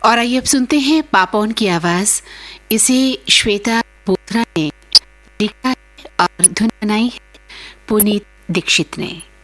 और आइए अब सुनते हैं पापोन की आवाज। इसे श्वेता बोथरा ने लिखा है और धुन बनाई है पुनीत दीक्षित ने।